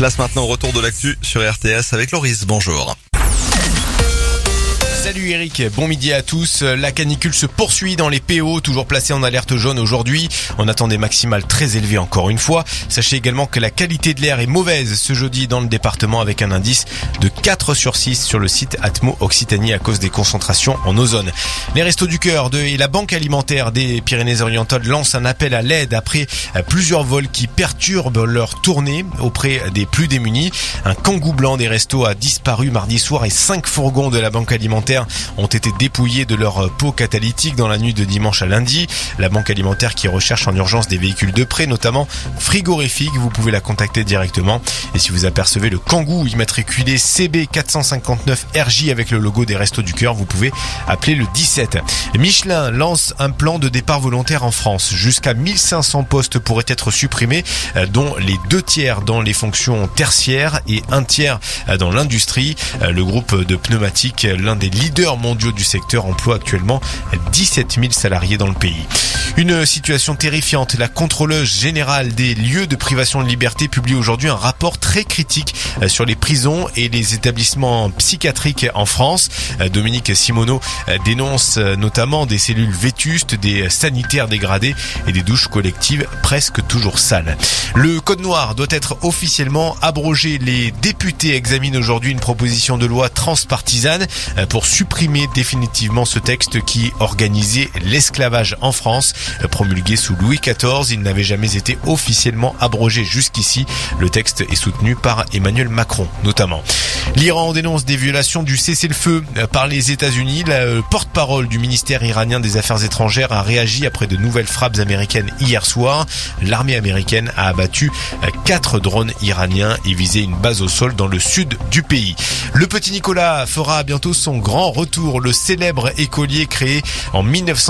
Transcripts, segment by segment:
Place maintenant au retour de l'actu sur RTS avec Loris. Bonjour. Salut Eric, bon midi à tous. La canicule se poursuit dans les PO, toujours placés en alerte jaune aujourd'hui. On attend des maximales très élevées encore une fois. Sachez également que la qualité de l'air est mauvaise ce jeudi dans le département avec un indice de 4 sur 6 sur le site Atmo Occitanie à cause des concentrations en ozone. Les Restos du Cœur et la Banque alimentaire des Pyrénées-Orientales lancent un appel à l'aide après plusieurs vols qui perturbent leur tournée auprès des plus démunis. Un kangou blanc des restos a disparu mardi soir et 5 fourgons de la Banque alimentaire ont été dépouillés de leur pot catalytique dans la nuit de dimanche à lundi. La Banque alimentaire qui recherche en urgence des véhicules de prêt, notamment frigorifiques, vous pouvez la contacter directement. Et si vous apercevez le kangou immatriculé CB 459 RJ avec le logo des Restos du Cœur, vous pouvez appeler le 17. Michelin lance un plan de départ volontaire en France. Jusqu'à 1500 postes pourraient être supprimés, dont les 2 tiers dans les fonctions tertiaires et 1 tiers dans l'industrie. Le groupe de pneumatiques, l'un des leaders mondiaux du secteur, emploie actuellement 17 000 salariés dans le pays. Une situation terrifiante. La contrôleuse générale des lieux de privation de liberté publie aujourd'hui un rapport très critique sur les prisons et les établissements psychiatriques en France. Dominique Simoneau dénonce notamment des cellules vétustes, des sanitaires dégradés et des douches collectives presque toujours sales. Le code noir doit être officiellement abrogé. Les députés examinent aujourd'hui une proposition de loi transpartisane pour supprimer définitivement ce texte qui organisait l'esclavage en France. Promulgué sous Louis XIV, il n'avait jamais été officiellement abrogé jusqu'ici. Le texte est soutenu par Emmanuel Macron notamment. L'Iran dénonce des violations du cessez-le-feu par les États-Unis. Le porte-parole du ministère iranien des Affaires étrangères a réagi après de nouvelles frappes américaines hier soir. L'armée américaine a abattu 4 drones iraniens et visé une base au sol dans le sud du pays. Le petit Nicolas fera bientôt son grand retour. Le célèbre écolier créé en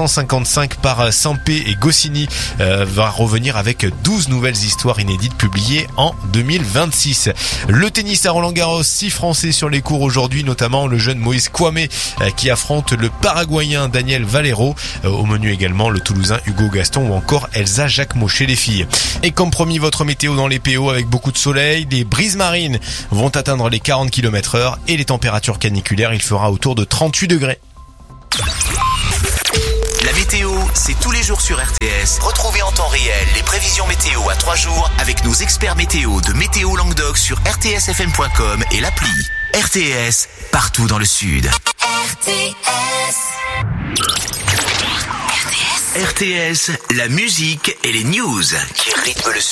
1955 par Sampé et Goscinny va revenir avec 12 nouvelles histoires inédites publiées en 2026. Le tennis à Roland-Garros, 6 Français sur les cours aujourd'hui, notamment le jeune Moïse Kouamé qui affronte le Paraguayen Daniel Valero. Au menu également le Toulousain Hugo Gaston ou encore Elsa Jacquemot chez les filles. Et comme promis, votre météo dans les PO avec beaucoup de soleil. Les brises marines vont atteindre les 40 km/h et les températures caniculaires, il fera autour de 38 degrés. La météo, c'est tous les jours sur RTS. Retrouvez en temps réel les prévisions météo à 3 jours avec nos experts météo de Météo Languedoc sur rtsfm.com et l'appli. RTS, partout dans le sud. RTS, la musique et les news qui rythment le sud.